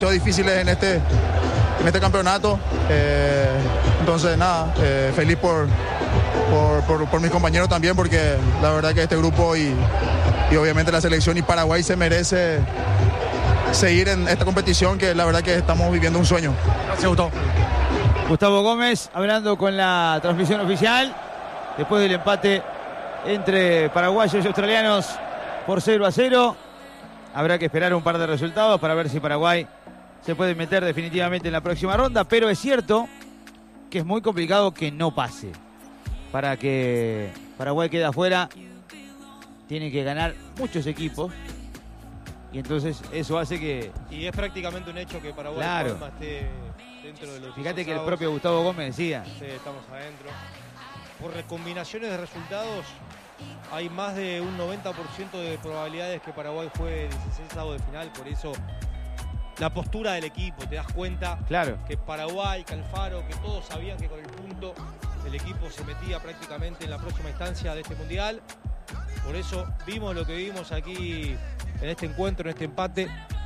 Difíciles en este campeonato, entonces nada, feliz por mis compañeros también, porque la verdad que este grupo y obviamente la selección y Paraguay se merece seguir en esta competición, que la verdad que estamos viviendo un sueño. Gracias, Gustavo. Gustavo Gómez hablando con la transmisión oficial después del empate entre paraguayos y australianos por 0-0. Habrá que esperar un par de resultados para ver si Paraguay se puede meter definitivamente en la próxima ronda, pero es cierto que es muy complicado que no pase. Para que Paraguay quede afuera, tiene que ganar muchos equipos, y entonces eso hace que... Y es prácticamente un hecho que Paraguay esté dentro de los... Fíjate que el propio Gustavo Gómez decía... Sí, estamos adentro. Por recombinaciones de resultados, hay más de un 90% de probabilidades que Paraguay juegue 16avos de final, por eso... La postura del equipo, te das cuenta que Paraguay, que Alfaro, que todos sabían que con el punto el equipo se metía prácticamente en la próxima instancia de este mundial. Por eso vimos lo que vimos aquí en este encuentro, en este empate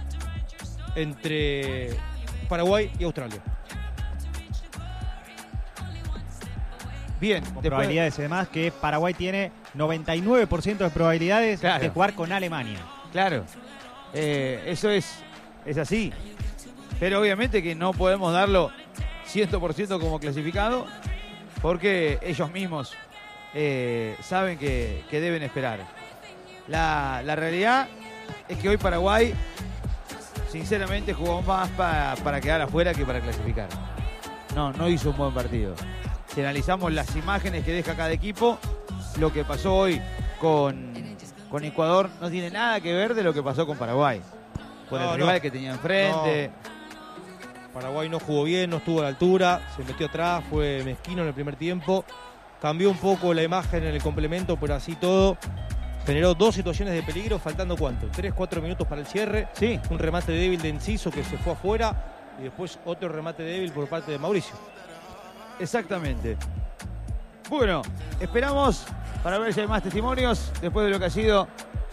entre Paraguay y Australia. Bien, con probabilidades además que Paraguay tiene 99% de probabilidades de jugar con Alemania. Claro, eso es así, pero obviamente que no podemos darlo 100% como clasificado, porque ellos mismos saben que deben esperar. La realidad es que hoy Paraguay sinceramente jugó más para quedar afuera que para clasificar. No hizo un buen partido. Si analizamos las imágenes que deja cada equipo, lo que pasó hoy con Ecuador no tiene nada que ver de lo que pasó con Paraguay. Por el rival que tenía enfrente. Paraguay no jugó bien, no estuvo a la altura, se metió atrás, fue mezquino en el primer tiempo. Cambió un poco la imagen en el complemento, pero así todo generó dos situaciones de peligro, faltando ¿cuánto? 3-4 minutos para el cierre. Sí. Un remate débil de Enciso que se fue afuera y después otro remate débil por parte de Mauricio. Exactamente. Bueno, esperamos para ver si hay más testimonios después de lo que ha sido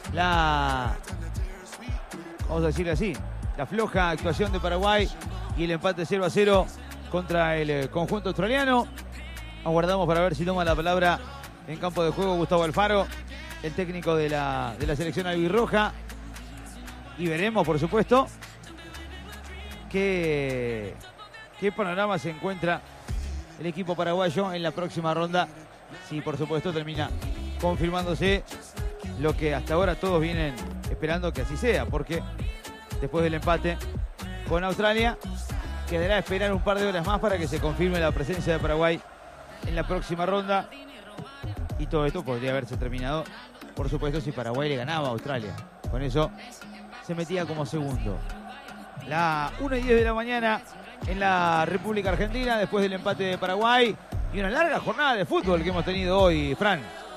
vamos a decirle así, la floja actuación de Paraguay y el empate 0-0 contra el conjunto australiano. Aguardamos para ver si toma la palabra en campo de juego Gustavo Alfaro, el técnico de la selección albirroja, y veremos, por supuesto, qué panorama se encuentra el equipo paraguayo en la próxima ronda, si por supuesto termina confirmándose lo que hasta ahora todos vienen esperando que así sea, porque después del empate con Australia quedará esperar un par de horas más para que se confirme la presencia de Paraguay en la próxima ronda, y todo esto podría haberse terminado, por supuesto, si Paraguay le ganaba a Australia. Con eso se metía como segundo. La 1:10 de la mañana en la República Argentina, después del empate de Paraguay y una larga jornada de fútbol que hemos tenido hoy, Fran.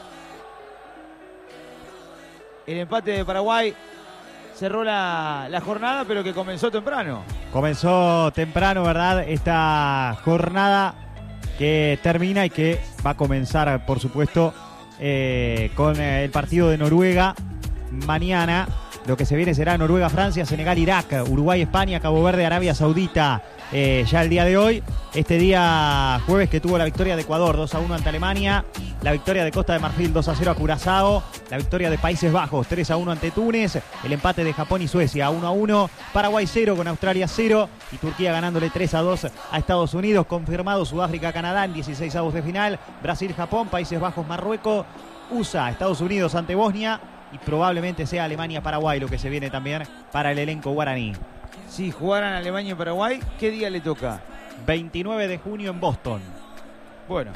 El empate de Paraguay cerró la jornada, pero que comenzó temprano. Comenzó temprano, ¿verdad? Esta jornada que termina y que va a comenzar, por supuesto, con el partido de Noruega mañana. Lo que se viene será Noruega-Francia, Senegal-Irak, Uruguay-España, Cabo Verde-Arabia Saudita. Ya el día de hoy, este día jueves, que tuvo la victoria de Ecuador 2-1 ante Alemania, la victoria de Costa de Marfil 2-0 a Curazao, la victoria de Países Bajos 3-1 ante Túnez, el empate de Japón y Suecia 1-1, Paraguay 0 con Australia 0 y Turquía ganándole 3-2 a Estados Unidos. Confirmado Sudáfrica-Canadá en 16avos de final, Brasil-Japón, Países Bajos-Marruecos, USA, Estados Unidos ante Bosnia, y probablemente sea Alemania-Paraguay lo que se viene también para el elenco guaraní. Si jugaran Alemania y Paraguay, ¿qué día le toca? 29 de junio en Boston. Bueno,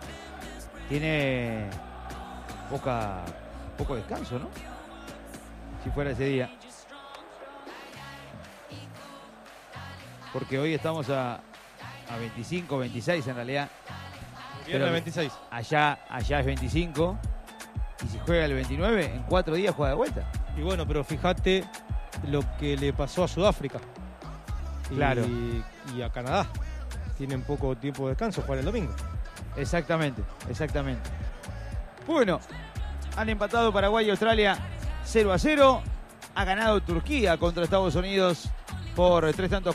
tiene poco descanso, ¿no? Si fuera ese día. Porque hoy estamos a 25, 26 en realidad. Pero 26. Allá es 25. Y si juega el 29, en 4 días juega de vuelta. Y bueno, pero fíjate lo que le pasó a Sudáfrica. Claro. Y a Canadá. Tienen poco tiempo de descanso, juegan el domingo. Exactamente. Bueno, han empatado Paraguay y Australia 0-0. Ha ganado Turquía contra Estados Unidos por 3 tantos